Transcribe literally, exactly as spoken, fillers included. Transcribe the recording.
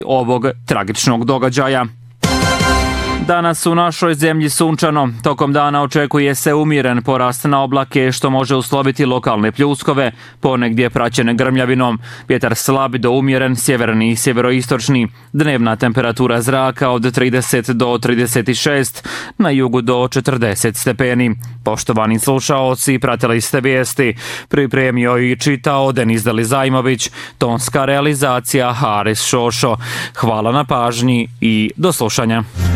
ovog tragičnog događaja. Danas u našoj zemlji sunčano. Tokom dana očekuje se umiren porast na oblake što može usloviti lokalne pljuskove, ponegdje praćene grmljavinom. Vjetar slab do umjeren, sjeverni i sjeveroistočni. Dnevna temperatura zraka od trideset do trideset šest, na jugu do četrdeset stepeni. Poštovani slušaoci, pratili ste vijesti. Pripremio i čitao Denis Delizajmović, tonska realizacija Haris Šošo. Hvala na pažnji i do slušanja.